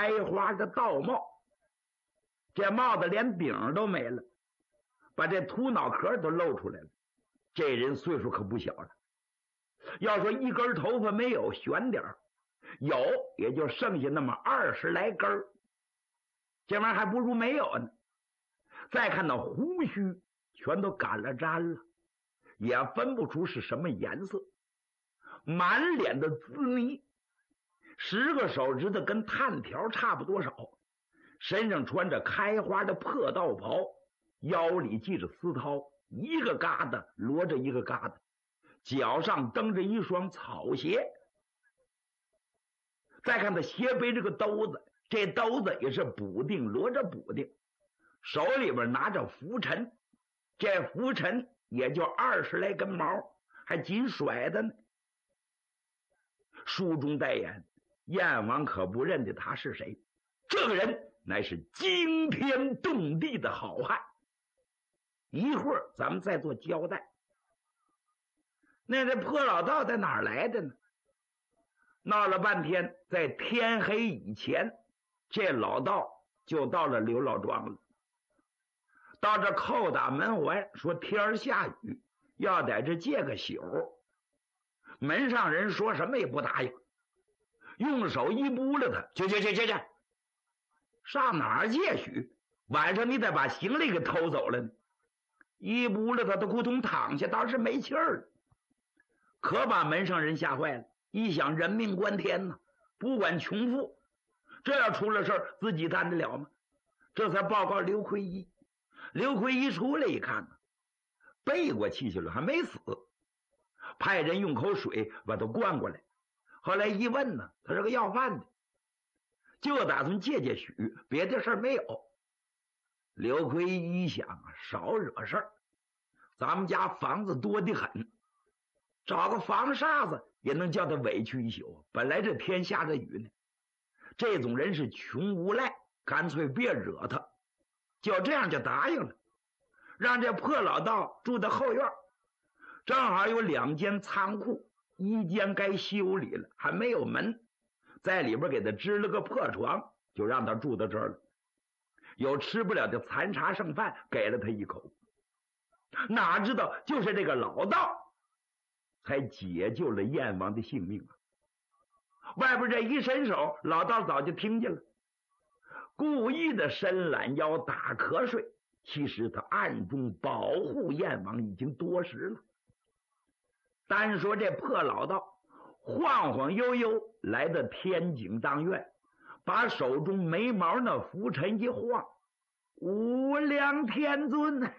开花的道帽，这帽子连顶都没了，把这秃脑壳都露出来了。这人岁数可不小了，要说一根头发没有悬点儿，有也就剩下那么20来根儿，这玩意儿还不如没有呢。再看到胡须全都干了粘了，也分不出是什么颜色，满脸的滋泥，10个手指头跟炭条差不多少，身上穿着开花的破道袍，腰里系着丝绦，一个疙瘩摞着一个疙瘩，脚上蹬着一双草鞋。再看他斜背这个兜子，这兜子也是补丁摞着补丁，手里边拿着拂尘，这拂尘也就20来根毛，还紧甩的呢。书中代言，燕王可不认得他是谁，这个人乃是惊天动地的好汉。一会儿咱们再做交代。那这破老道在哪儿来的呢？闹了半天，在天黑以前，这老道就到了刘老庄了。到这叩打门环，说天下雨，要在这借个宿。门上人说什么也不答应，用手一拨了他，去，上哪儿借宿？晚上你得把行李给偷走了呢。一拨了他，扑通躺下，倒是没气儿了，可把门上人吓坏了。一想人命关天呢，不管穷富，这要出了事儿，自己担得了吗？这才报告刘奎一。刘奎一出来一看呢，背过气去了，还没死，派人用口水把他灌过来。后来一问呢，他是个要饭的，就打算借宿，别的事儿没有。刘奎一想啊，少惹事儿，咱们家房子多得很，找个房沙子也能叫他委屈一宿。本来这天下着雨呢，这种人是穷无赖，干脆别惹他。就这样就答应了，让这破老道住在后院，正好有2间仓库，一间该修理了，还没有门，在里边给他支了个破床，就让他住到这儿了。有吃不了的残茶剩饭，给了他一口。哪知道就是这个老道才解救了燕王的性命啊！外边这一伸手，老道早就听见了，故意的伸懒腰打瞌睡，其实他暗中保护燕王已经多时了。单说这破老道晃晃悠悠来到天井当院，把手中眉毛那拂尘一晃，无量天尊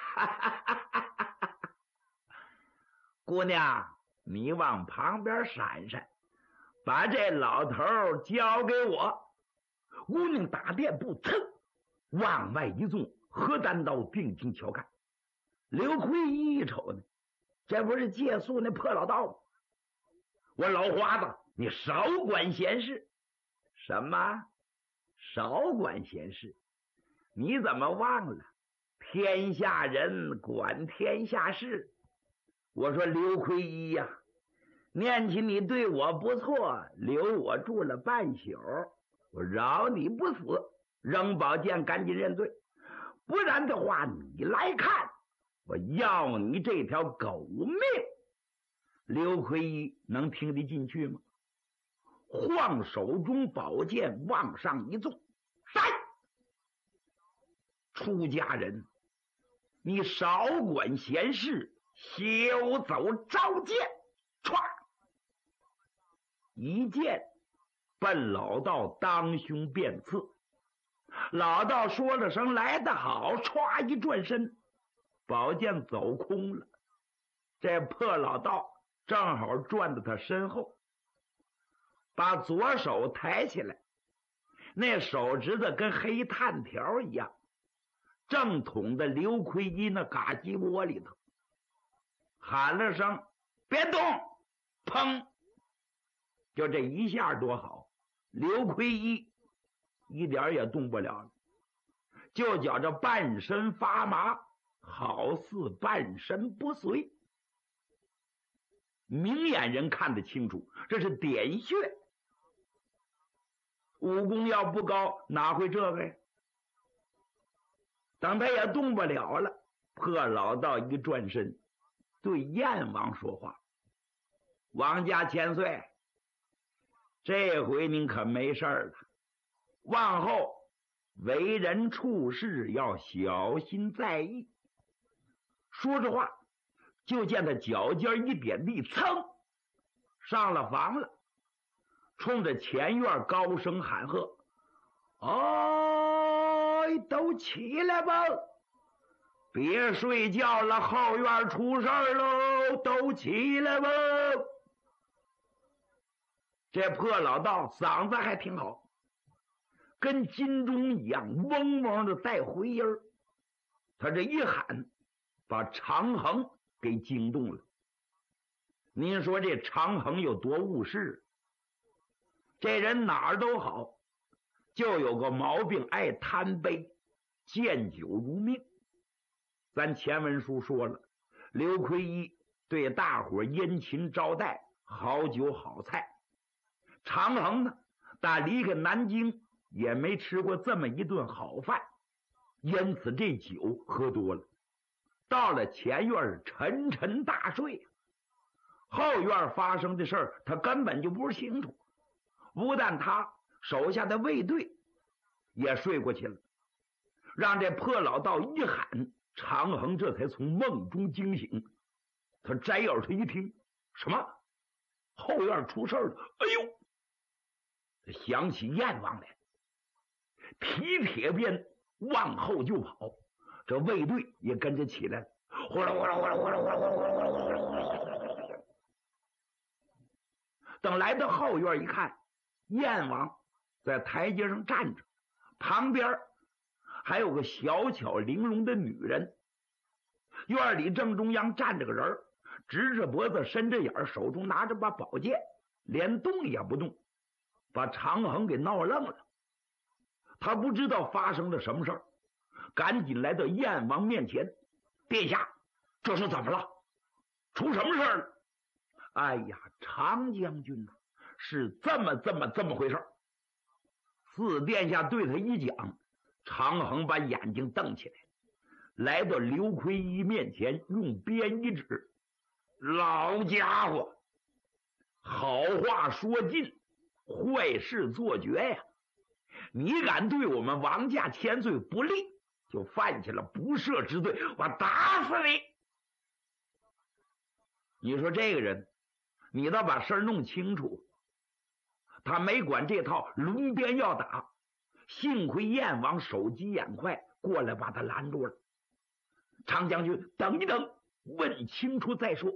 姑娘，你往旁边闪闪，把这老头交给我。姑娘打垫步，噌往外一纵，何单刀定睛瞧看。刘奎一瞅呢，这不是借宿那破老道吗？我老花子，你少管闲事。什么？少管闲事？你怎么忘了天下人管天下事？我说刘奎一呀，念起你对我不错，留我住了半宿，我饶你不死，扔宝剑赶紧认罪，不然的话你来看，我要你这条狗命。刘奎一能听得进去吗？晃手中宝剑往上一纵，塞！出家人，你少管闲事，休走招剑！歘，一剑奔老道当胸便刺。老道说了声来得好，歘一转身，宝剑走空了。这破老道正好转到他身后，把左手抬起来，那手指头跟黑炭条一样，正捅在刘奎一那嘎鸡窝里头，喊了声别动，砰，就这一下多好，刘奎一一点也动不了了，就觉着半身发麻，好似半身不遂。明眼人看得清楚，这是点穴。 武功要不高，哪会这个呀？等他也动不了了，破老道一转身，对燕王说话：“王家千岁，这回您可没事了，往后为人处事要小心在意。”说着话，就见他脚尖一点地，噌上了房了，冲着前院高声喊喝：“哎，都起来吧，别睡觉了，后院出事儿喽，都起来吧！”这破老道嗓子还挺好，跟金钟一样，嗡嗡的带回音儿。他这一喊，把长衡给惊动了。您说这长衡有多误事？这人哪儿都好，就有个毛病，爱贪杯，见酒如命。咱前文书说了，刘奎一对大伙殷勤招待，好酒好菜。长衡呢，打离开南京也没吃过这么一顿好饭，因此这酒喝多了，到了前院沉沉大睡。后院发生的事儿他根本就不清楚，不但他手下的卫队也睡过去了，让这破老道一喊，长衡这才从梦中惊醒。他摘耳朵一听，什么？后院出事了！哎呦！想起燕王来，提铁鞭往后就跑，这卫队也跟着起来了，呼啦呼啦呼啦呼啦呼啦呼啦呼啦呼啦。等来到后院一看，燕王在台阶上站着，旁边还有个小巧玲珑的女人。院里正中央站着个人，直着脖子，伸着眼，手中拿着把宝剑，连动也不动，把长衡给闹愣了。他不知道发生了什么事儿，赶紧来到燕王面前：“殿下，这是怎么了？出什么事儿了？”“哎呀，长将军啊，是这么回事儿。”四殿下对他一讲，长衡把眼睛瞪起来，来到刘奎一面前，用鞭一指：“老家伙，好话说尽，坏事做绝呀！你敢对我们王家千岁不利，就犯下了不赦之罪，我打死你！”你说这个人，你倒把事儿弄清楚。他没管这套，抡鞭要打，幸亏燕王手疾眼快，过来把他拦住了。“长将军，等一等，问清楚再说。”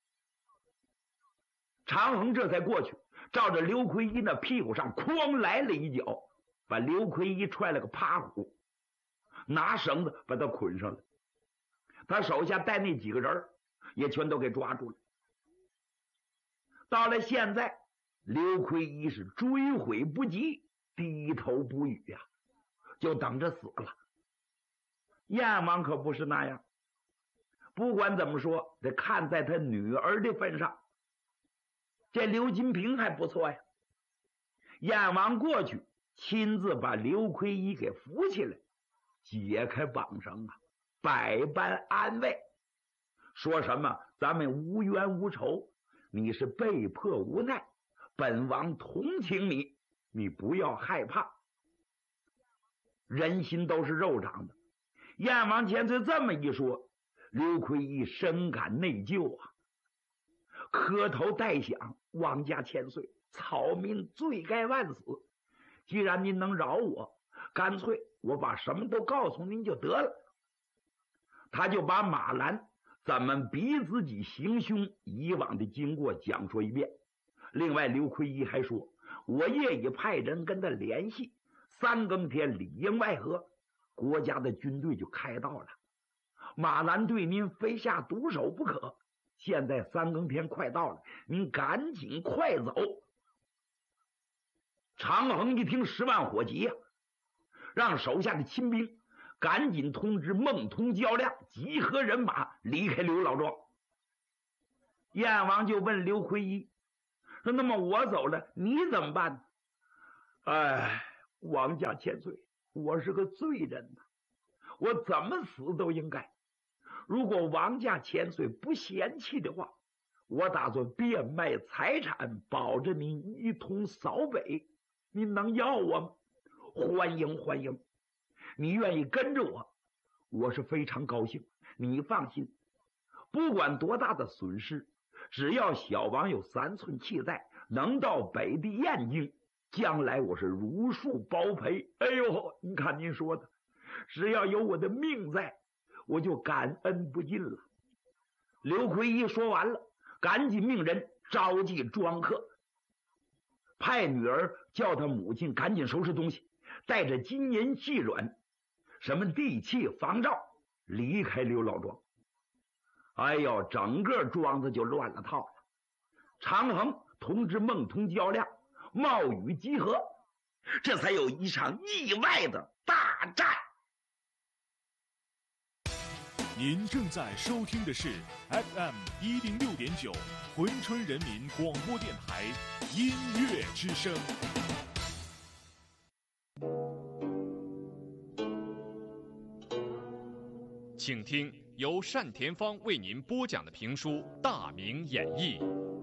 长衡这才过去，照着刘奎一那屁股上哐来了一脚，把刘奎一踹了个趴虎，拿绳子把他捆上了。他手下带那几个人也全都给抓住了。到了现在，刘奎一是追悔不及，低头不语呀，就等着死了。燕王可不是那样，不管怎么说，得看在他女儿的份上。这刘金平还不错呀，燕王过去亲自把刘奎一给扶起来，解开绑绳啊，百般安慰，说什么咱们无冤无仇，你是被迫无奈，本王同情你，你不要害怕。人心都是肉长的，燕王千岁这么一说，刘奎一深感内疚啊，磕头代想：“王家千岁，草民罪该万死，既然您能饶我，干脆我把什么都告诉您就得了。”他就把马兰怎么逼自己行凶以往的经过讲说一遍。另外刘奎一还说：“我业已派人跟他联系，3更天里应外合，国家的军队就开到了。马兰对您非下毒手不可，现在3更天快到了，您赶紧快走。”长衡一听10万火急呀，让手下的亲兵赶紧通知孟通、焦亮集合人马离开刘老庄。燕王就问刘奎一说：“那么我走了，你怎么办？” 哎，王家千岁，我是个罪人呐，我怎么死都应该。如果王家千岁不嫌弃的话，我打算变卖财产，保着你一同扫北。你能要我吗？欢迎欢迎，你愿意跟着我，我是非常高兴。你放心，不管多大的损失，只要小王有3寸气在，能到北地燕京，将来我是如数包赔。哎呦，你看您说的，只要有我的命在，我就感恩不尽了。刘奎一说完了，赶紧命人召集庄客，派女儿叫他母亲赶紧收拾东西，带着金银细软，什么地契房照，离开刘老庄。哎呦，整个庄子就乱了套了。长衡同志孟通较量，冒雨集合，这才有一场意外的大战。 您正在收听的是 FM 106.9珲春人民广播电台音乐之声。请听由单田芳为您播讲的评书《大明演义》。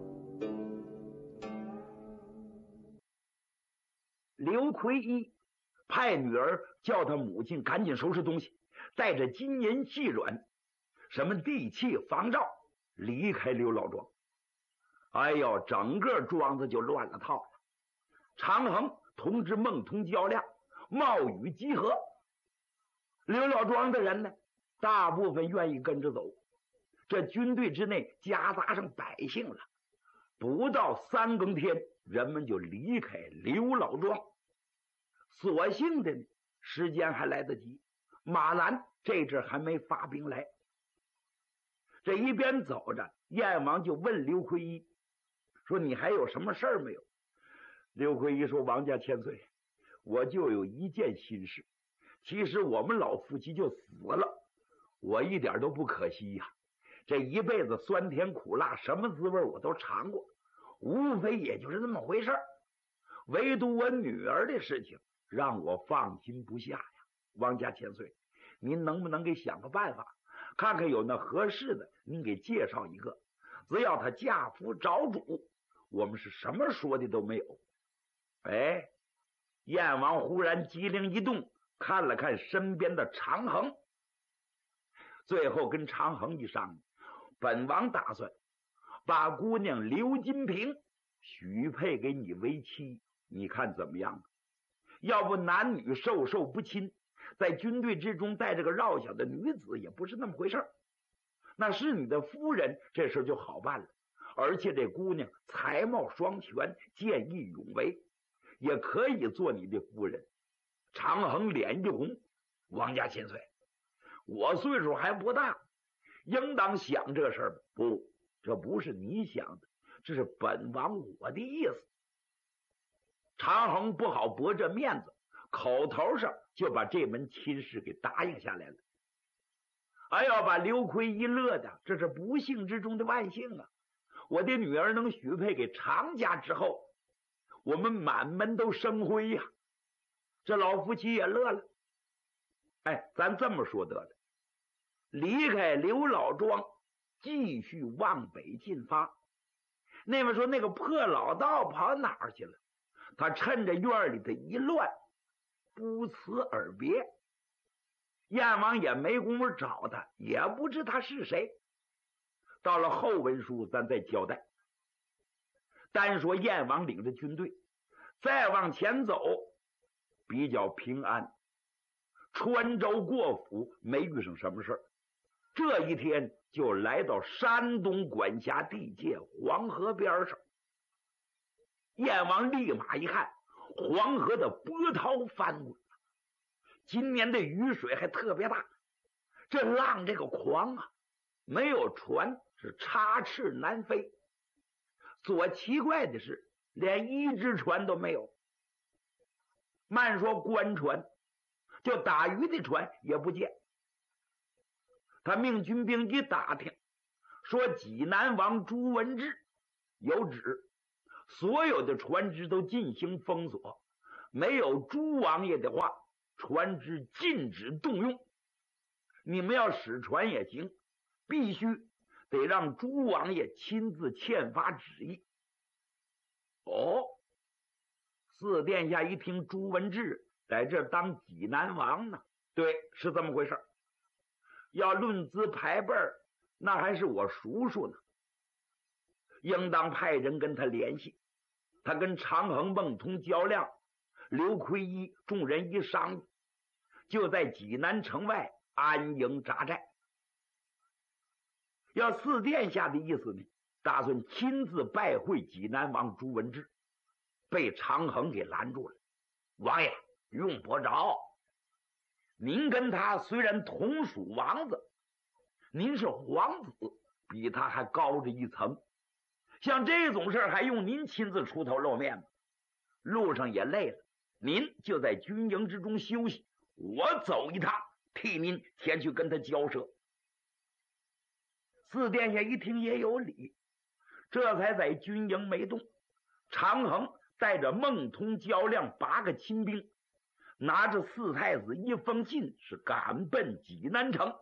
刘奎一派女儿叫他母亲赶紧收拾东西，带着金银细软，什么地契房照，离开刘老庄。哎呦，整个庄子就乱了套了。长衡同志孟通较量，冒雨集合。刘老庄的人呢，大部分愿意跟着走。这军队之内夹杂上百姓了，不到3更天，人们就离开刘老庄。所幸的呢，时间还来得及，马兰这阵还没发兵来。这一边走着，燕王就问刘奎一说：“你还有什么事儿没有？”刘奎一说：“王家千岁，我就有一件心事。其实我们老夫妻就死了，我一点都不可惜呀。这一辈子酸甜苦辣，什么滋味我都尝过，无非也就是那么回事儿。唯独我女儿的事情让我放心不下呀。王家千岁，您能不能给想个办法，看看有那合适的，您给介绍一个。只要他嫁夫找主，我们是什么说的都没有。”哎，燕王忽然机灵一动，看了看身边的长衡，最后跟长衡一商量，本王打算把姑娘刘金平许配给你为妻，你看怎么样？要不男女授受不亲，在军队之中带着个弱小的女子也不是那么回事儿。那是你的夫人，这事就好办了。而且这姑娘才貌双全，见义勇为，也可以做你的夫人。长衡脸一红：“王家千岁，我岁数还不大，应当想这事儿。不，这不是你想的，这是本王我的意思。”长衡不好驳这面子，口头上就把这门亲事给答应下来了。哎呀，把刘奎一乐的，这是不幸之中的万幸啊！我的女儿能许配给长家之后，我们满门都生辉呀！这老夫妻也乐了。哎，咱这么说得了，离开刘老庄，继续往北进发。那么说那个破老道跑哪儿去了？他趁着院里的一乱，不辞而别。燕王也没工夫找他，也不知他是谁。到了后文书咱再交代。单说燕王领着军队再往前走，比较平安，穿州过府，没遇上什么事儿。这一天就来到山东管辖地界黄河边上。燕王立马一看，黄河的波涛翻滚，今年的雨水还特别大，这浪这个狂啊，没有船，是插翅难飞。所奇怪的是，连一只船都没有。慢说官船，就打鱼的船也不见。他命军兵一打听，说济南王朱文志有旨，所有的船只都进行封锁， 没有朱王爷的话，船只禁止动用。你们要使船也行，必须得让朱王爷亲自签发旨意。哦，四殿下一听朱文志在这当济南王呢，对，是这么回事。要论资排辈儿，那还是我叔叔呢，应当派人跟他联系。他跟长衡、孟通、焦亮、刘奎一众人一商议，就在济南城外安营扎寨。要四殿下的意思呢，打算亲自拜会济南王朱文志，被长衡给拦住了。王爷用不着，您跟他虽然同属王子，您是皇子，比他还高着一层。像这种事还用您亲自出头露面吗？路上也累了，您就在军营之中休息，我走一趟，替您前去跟他交涉。四殿下一听也有理，这才在军营没动。长衡带着孟通、焦亮8个亲兵，拿着四太子一封信，是赶奔济南城。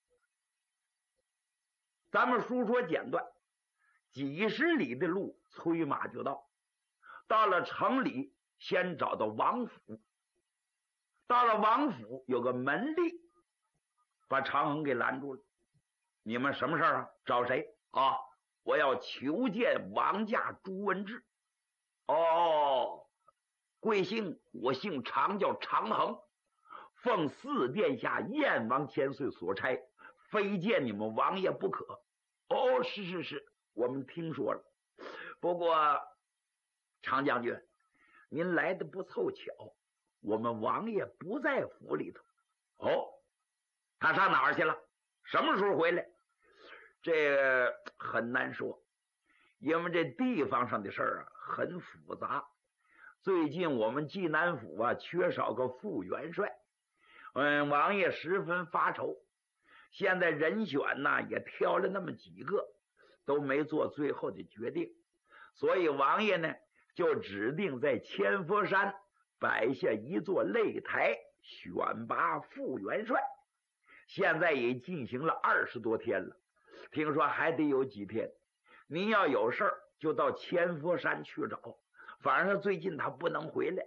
咱们书说简短，几十里的路催马就到。到了城里，先找到王府。到了王府，有个门吏把长衡给拦住了。你们什么事啊？找谁啊？我要求见王驾朱文志。哦，贵姓？我姓长，叫长衡，奉四殿下燕王千岁所差，非见你们王爷不可。哦，是，我们听说了。不过常将军，您来的不凑巧，我们王爷不在府里头。哦，他上哪儿去了？什么时候回来？这个很难说，因为这地方上的事儿啊很复杂。最近我们济南府啊缺少个副元帅，王爷十分发愁。现在人选呢也挑了那么几个，都没做最后的决定，所以王爷呢就指定在千佛山摆下一座擂台，选拔副元帅。现在也进行了20多天了，听说还得有几天。您要有事儿就到千佛山去找，反正最近他不能回来。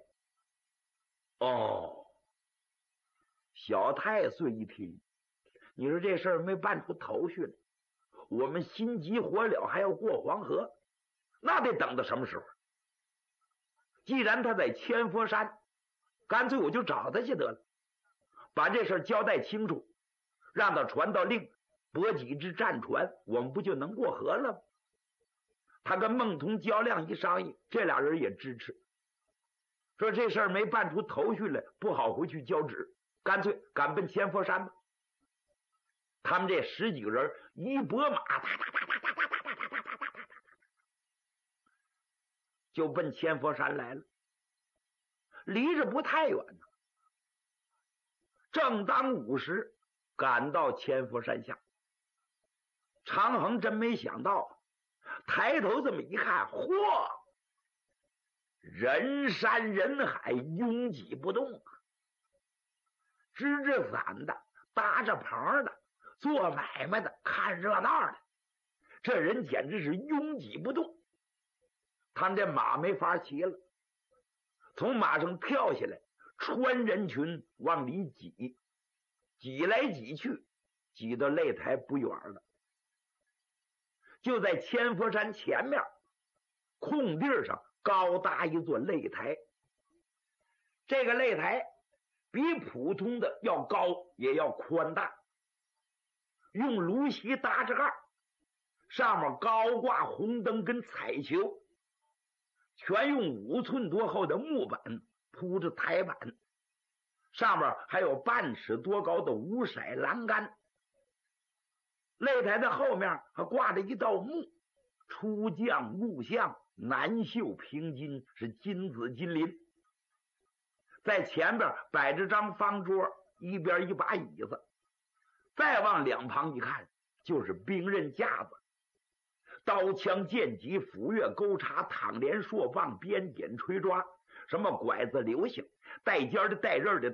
哦，小太岁一听，你说这事儿没办出头绪来，我们心急火燎还要过黄河，那得等到什么时候？既然他在千佛山，干脆我就找他去得了，把这事儿交代清楚，让他传到令，拨几只战船，我们不就能过河了吗？他跟孟通、焦亮一商议，这俩人也支持，说这事儿没办出头绪来，不好回去交旨，干脆赶奔千佛山吧。他们这10几个人一拨马，就奔千佛山来了，离着不太远呢。正当午时，赶到千佛山下。长衡真没想到，抬头这么一看，嚯，人山人海，拥挤不动啊！支着伞的，搭着棚的，做买卖的，看热闹的，这人简直是拥挤不动。他们这马没法骑了，从马上跳下来，穿人群往里挤，挤来挤去，挤到擂台不远了。就在千佛山前面空地上高搭一座擂台，这个擂台比普通的要高，也要宽大，用芦席搭着盖，上面高挂红灯跟彩球，全用5寸多厚的木板铺着台板，上面还有半尺多高的五色栏杆。擂台的后面还挂着一道幕，出将入相，南绣平金，是金紫金鳞。在前边摆着张方桌，一边一把椅子，再往两旁一看，就是兵刃架子，刀枪剑戟斧钺钩叉躺镰槊棒鞭锏锤抓， 什么拐子、流星，带尖的、带刃的、